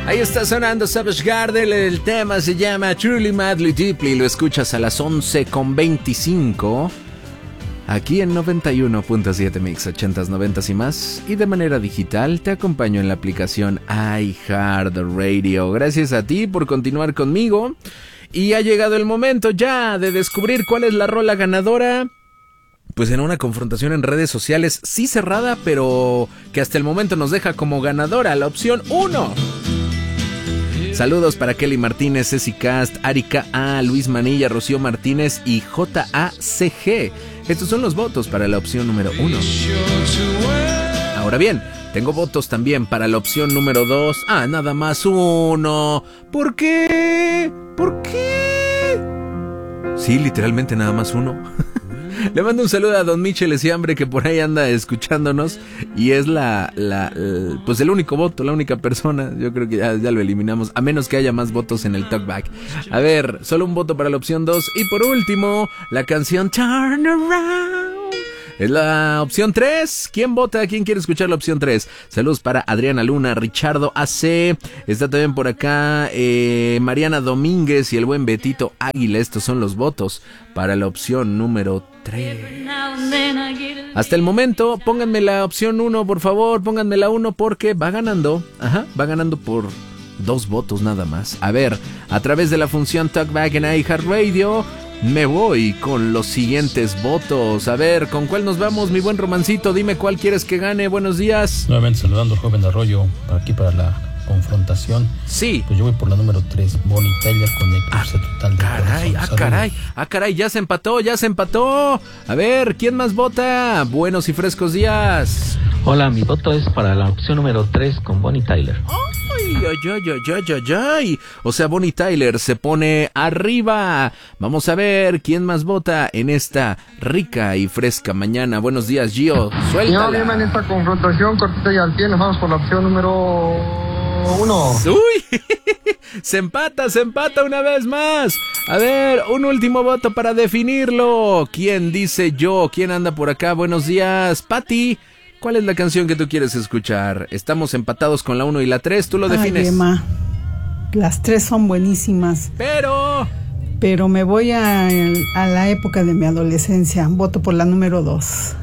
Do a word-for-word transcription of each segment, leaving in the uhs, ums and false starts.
Ahí está sonando Savage Garden, el tema se llama Truly Madly Deeply, lo escuchas a las once con veinticinco, aquí en noventa y uno punto siete Mix, ochentas, noventas y más, y de manera digital te acompaño en la aplicación iHeartRadio. Gracias a ti por continuar conmigo, y ha llegado el momento ya de descubrir cuál es la rola ganadora. Pues en una confrontación en redes sociales, sí cerrada, pero que hasta el momento nos deja como ganadora la opción uno. Saludos para Kelly Martínez, Ceci Cast, Arika A, Luis Manilla, Rocío Martínez y J A C G. Estos son los votos para la opción número uno. Ahora bien, tengo votos también para la opción número dos. Ah, nada más uno. ¿Por qué? ¿Por qué? Sí, literalmente nada más uno. Le mando un saludo a Don Michel Esiambre, que por ahí anda escuchándonos, y es la, la, la pues el único voto, la única persona. Yo creo que ya, ya lo eliminamos, a menos que haya más votos en el talkback. A ver, solo un voto para la opción dos, y por último, la canción Turn Around es la opción tres. ¿Quién vota? ¿Quién quiere escuchar la opción tres? Saludos para Adriana Luna, Richardo A C, está también por acá eh, Mariana Domínguez y el buen Betito Águila. Estos son los votos para la opción número tres. Hasta el momento, pónganme la opción uno, por favor, pónganme la uno porque va ganando, ajá, va ganando por dos votos nada más. A ver, a través de la función Talkback en iHeartRadio, me voy con los siguientes votos. A ver, ¿con cuál nos vamos, mi buen Romancito? Dime cuál quieres que gane. Buenos días. Nuevamente saludando al joven Arroyo, aquí para la confrontación. Sí. Pues yo voy por la número tres, Bonnie Tyler con Eclipse ah, Total de caray, Corazón. Ah, Saludos. caray, ah, caray, ya se empató, ya se empató. A ver, ¿quién más vota? Buenos y frescos días. Hola, mi voto es para la opción número tres con Bonnie Tyler. Ay, ay, ay, ay, ay, ay, ay. O sea, Bonnie Tyler se pone arriba. Vamos a ver quién más vota en esta rica y fresca mañana. Buenos días, Gio. Suéltala. Ya, en esta confrontación, cortita y al pie, nos vamos por la opción número uno. Uy, se empata, se empata una vez más. A ver, un último voto para definirlo. ¿Quién dice yo? ¿Quién anda por acá? Buenos días, Pati. ¿Cuál es la canción que tú quieres escuchar? Estamos empatados con la uno y la tres, tú lo defines. Ay, Emma, las tres son buenísimas. Pero... Pero me voy a, a la época de mi adolescencia. Voto por la número dos.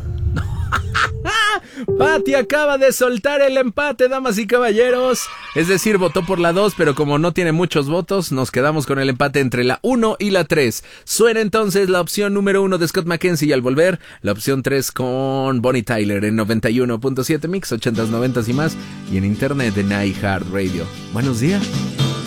Pati acaba de soltar el empate, damas y caballeros. Es decir, votó por la dos, pero como no tiene muchos votos, nos quedamos con el empate entre la uno y la tres. Suena entonces la opción número uno de Scott McKenzie y al volver, la opción tres con Bonnie Tyler en noventa y uno punto siete Mix, ochentas, noventas y más, y en internet en iHeartRadio. Buenos días.